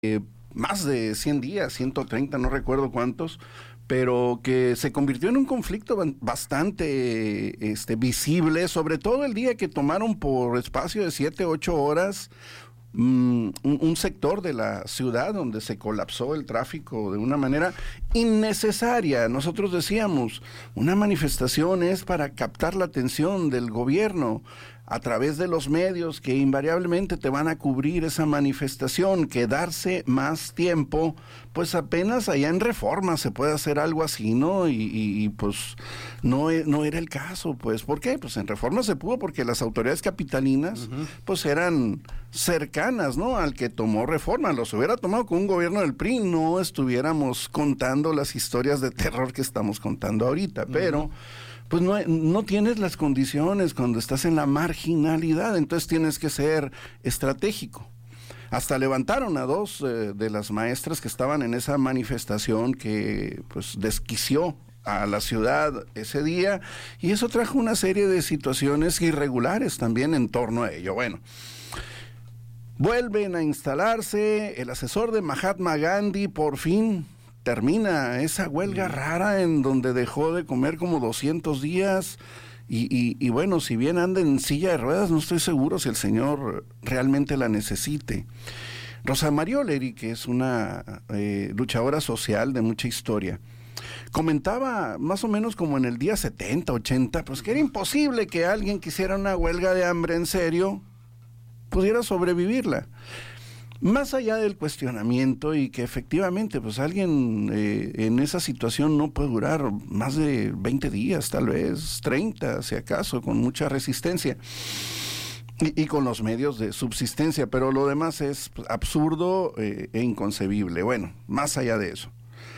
más de 100 días, 130, no recuerdo cuántos, pero que se convirtió en un conflicto bastante visible, sobre todo el día que tomaron por espacio de 7, 8 horas un sector de la ciudad donde se colapsó el tráfico de una manera innecesaria. Nosotros decíamos, una manifestación es para captar la atención del gobierno a través de los medios que invariablemente te van a cubrir esa manifestación, que darse más tiempo, pues apenas allá en Reforma se puede hacer algo así, ¿no? Y pues no era el caso, pues. ¿Por qué? Pues en Reforma se pudo porque las autoridades capitalinas, pues eran cercanas, ¿no?, al que tomó Reforma. Los hubiera tomado con un gobierno del PRI, no estuviéramos contando las historias de terror que estamos contando ahorita, pero pues no tienes las condiciones cuando estás en la marginalidad, entonces tienes que ser estratégico. Hasta levantaron a 2 de las maestras que estaban en esa manifestación que pues desquició a la ciudad ese día, y eso trajo una serie de situaciones irregulares también en torno a ello. Bueno, vuelven a instalarse, el asesor de Mahatma Gandhi por fin termina esa huelga rara en donde dejó de comer como 200 días y bueno, si bien anda en silla de ruedas, no estoy seguro si el señor realmente la necesite. Rosa María Oleri, que es una luchadora social de mucha historia, comentaba más o menos como en el día 70, 80, pues que era imposible que alguien que hiciera una huelga de hambre en serio pudiera sobrevivirla. Más allá del cuestionamiento y que efectivamente pues alguien en esa situación no puede durar más de 20 días, tal vez 30 si acaso, con mucha resistencia y con los medios de subsistencia, pero lo demás es absurdo e inconcebible. Bueno, más allá de eso.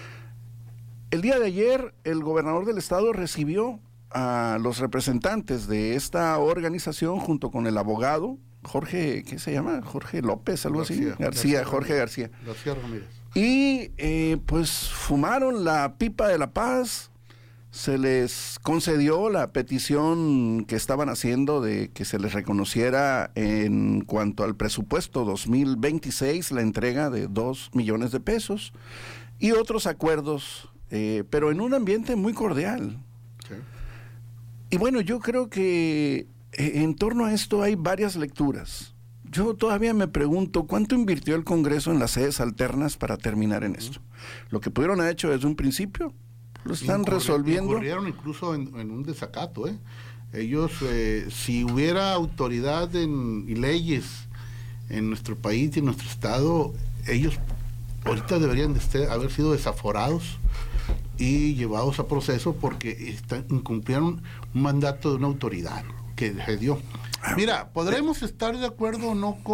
El día de ayer el gobernador del estado recibió a los representantes de esta organización junto con el abogado Jorge, ¿qué se llama? Jorge López, algo así. Jorge García. García Ramírez. Y pues fumaron la pipa de la paz, se les concedió la petición que estaban haciendo de que se les reconociera en cuanto al presupuesto 2026 la entrega de 2 millones de pesos y otros acuerdos, pero en un ambiente muy cordial. Sí. Y bueno, yo creo que en torno a esto hay varias lecturas. Yo todavía me pregunto cuánto invirtió el Congreso en las sedes alternas para terminar en esto. Lo que pudieron haber hecho desde un principio, lo están resolviendo. Incurrieron incluso en un desacato, ¿eh? Ellos, si hubiera autoridad y leyes en nuestro país y en nuestro estado, ellos ahorita deberían haber sido desaforados y llevados a proceso porque incumplieron un mandato de una autoridad que se dio. Mira, podremos estar de acuerdo o no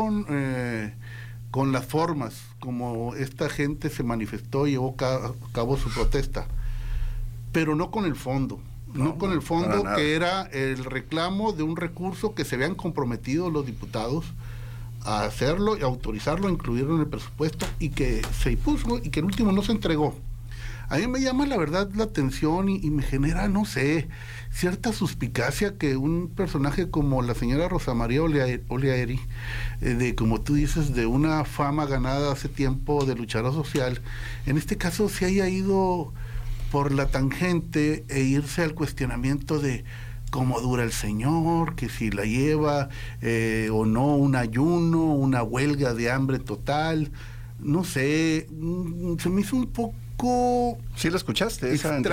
con las formas como esta gente se manifestó y llevó a cabo su protesta, pero no con el fondo, no con el fondo que era el reclamo de un recurso que se habían comprometido los diputados a hacerlo y autorizarlo, a incluirlo en el presupuesto y que se impuso y que el último no se entregó. A mí me llama la verdad la atención y me genera, no sé, cierta suspicacia que un personaje como la señora Rosa María Oleri, de como tú dices, de una fama ganada hace tiempo de luchadora social, en este caso se haya ido por la tangente e irse al cuestionamiento de cómo dura el señor, que si la lleva o no un ayuno, una huelga de hambre total, no sé, se me hizo un poco ¿sí la escuchaste?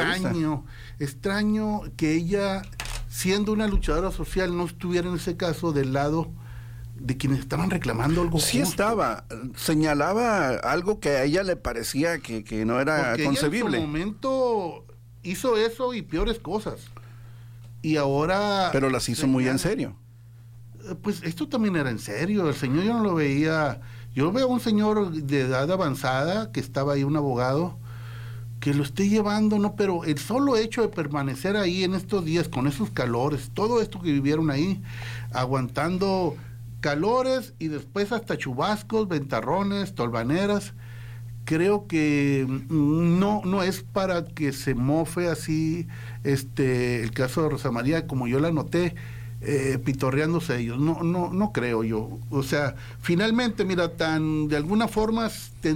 Extraño que ella, siendo una luchadora social, no estuviera en ese caso del lado de quienes estaban reclamando algo sí justo. Estaba, señalaba algo que a ella le parecía que no era porque concebible. Ella en su momento hizo eso y peores cosas. Y ahora... Pero las hizo muy en serio. Pues esto también era en serio. El señor yo no lo veía... Yo veo a un señor de edad avanzada, que estaba ahí, un abogado, que lo esté llevando, ¿no? Pero el solo hecho de permanecer ahí en estos días, con esos calores, todo esto que vivieron ahí, aguantando calores y después hasta chubascos, ventarrones, tolvaneras, creo que no es para que se mofe así el caso de Rosa María, como yo la noté, pitorreándose ellos. No creo yo. O sea, finalmente, mira, de alguna forma